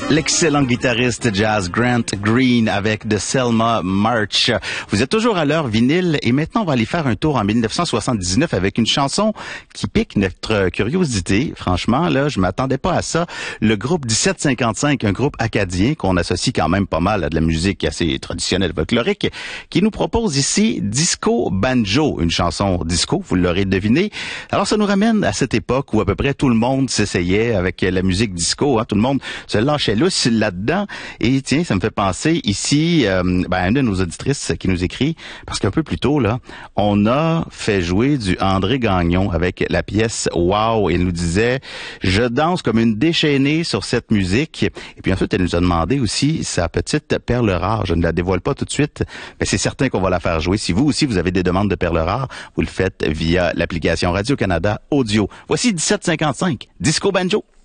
L'excellent guitariste jazz Grant Green avec The Selma March. Vous êtes toujours à l'heure vinyle et maintenant on va aller faire un tour en 1979 avec une chanson qui pique notre curiosité. Franchement, là, je m'attendais pas à ça. Le groupe 1755, un groupe acadien qu'on associe quand même pas mal à de la musique assez traditionnelle folklorique, qui nous propose ici Disco Banjo, une chanson disco, vous l'aurez deviné. Alors ça nous ramène à cette époque où à peu près tout le monde s'essayait avec la musique disco, hein, tout le monde se lâchait lousse là-dedans. Et tiens, ça me fait penser ici, une de nos auditrices qui nous écrit, parce qu'un peu plus tôt, là, on a fait jouer du André Gagnon avec la pièce Wow. Et elle nous disait, je danse comme une déchaînée sur cette musique. Et puis ensuite, elle nous a demandé aussi sa petite perle rare. Je ne la dévoile pas tout de suite, mais c'est certain qu'on va la faire jouer. Si vous aussi, vous avez des demandes de perles rares, vous le faites via l'application Radio-Canada Audio. Voici 1755, Disco Banjo.